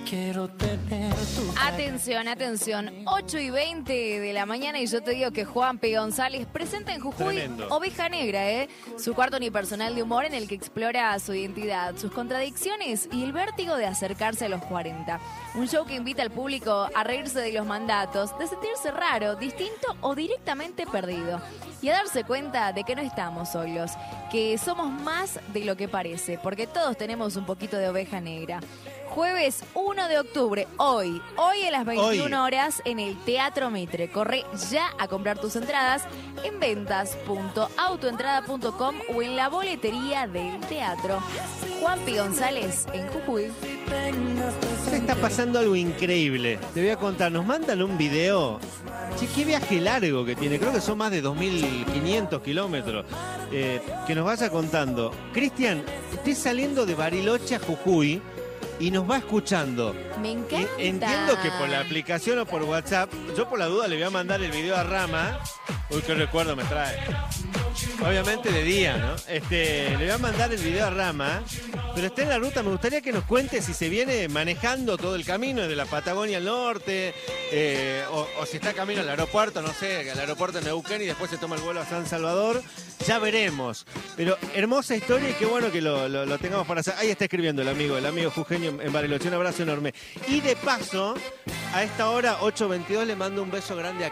Atención, atención, 8:20 de la mañana y yo te digo que Juan P. González presenta en Jujuy Tremendo. Oveja Negra, su cuarto unipersonal de humor en el que explora su identidad, sus contradicciones y el vértigo de acercarse a los 40. Un show que invita al público a reírse de los mandatos, de sentirse raro, distinto o directamente perdido. Y a darse cuenta de que no estamos solos, que somos más de lo que parece, porque todos tenemos un poquito de oveja negra. Jueves 1 de octubre, hoy a las 21 horas en el Teatro Mitre. Corre ya a comprar tus entradas en ventas.autoentrada.com o en la boletería del teatro. Juan P. González en Jujuy. Se está pasando algo increíble. Te voy a contar, nos mandan un video. Che, qué viaje largo que tiene. Creo que son más de 2.500 kilómetros. Que nos vaya contando. Cristian, estoy saliendo de Bariloche a Jujuy y nos va escuchando. Me encanta. Entiendo que por la aplicación o por WhatsApp, yo por la duda le voy a mandar el video a Rama. Uy, qué recuerdo me trae. Obviamente de día, ¿no? Le voy a mandar el video a Rama, pero está en la ruta. Me gustaría que nos cuente si se viene manejando todo el camino de la Patagonia al norte, o si está camino al aeropuerto, no sé, al aeropuerto de Neuquén y después se toma el vuelo a San Salvador. Ya veremos. Pero hermosa historia y qué bueno que lo tengamos para hacer. Ahí está escribiendo el amigo jujeño en Bariloche. Un abrazo enorme. Y de paso, a esta hora, 8:22, le mando un beso grande a